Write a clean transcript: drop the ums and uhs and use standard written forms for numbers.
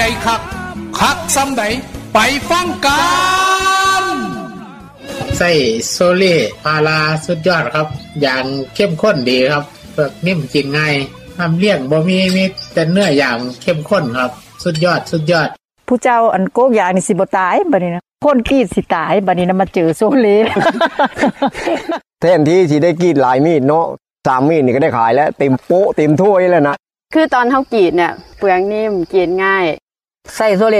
คักคักซ้ำใดไปฟังกันใส่โซเล่พาราสุดยอดครับอย่างเข้มข้นดีครับเปลือกนิ่มกินง่ายทำเลี้ยงบ่มีแต่เนื้ออย่างเข้มข้นครับสุดยอดผู้เจ้าอันโกกยานี่สิบ่ตายบัดนี้นะคนกรีดสิตายบัดนี้นะมาเจอโซเล่แทนที่สิได้กรีดหลายมีดเนาะ3มีดนี่ก็ได้ขายแล้วเต็มโป๊ะเต็มถ้วยแล้วนะคือตอนเฮากรีดเนี่ยเปลือกนิ่มกินง่ายใส่โซเล